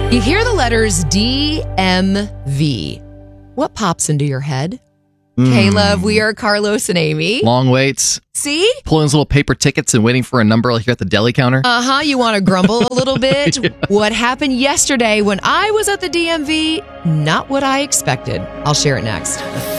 You hear the letters DMV. What pops into your head? Caleb, we are Carlos and Amy. Long waits. See? Pulling those little paper tickets and waiting for a number like you're at the deli counter. You want to grumble a little bit? Yeah. What happened yesterday when I was at the DMV? Not what I expected. I'll share it next.